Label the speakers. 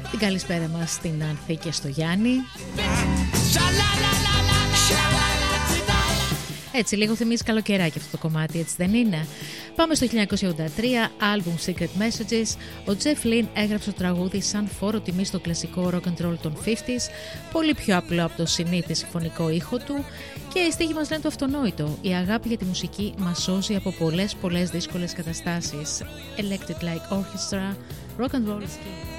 Speaker 1: Την καλησπέρα μας στην Άνθη και στο Γιάννη. Έτσι λίγο θυμίζει καλοκαιράκι αυτό το κομμάτι, έτσι δεν είναι? Πάμε στο 1983, άλμπουμ Secret Messages. Ο Jeff Lynne έγραψε το τραγούδι σαν φόρο τιμή στο κλασικό rock and roll των 50s, πολύ πιο απλό από το συνήθι συμφωνικό ήχο του, και οι στίχοι μας λένε το αυτονόητο: η αγάπη για τη μουσική μας σώζει από πολλές δύσκολες καταστάσεις. Electric Light Orchestra, rock and roll is king.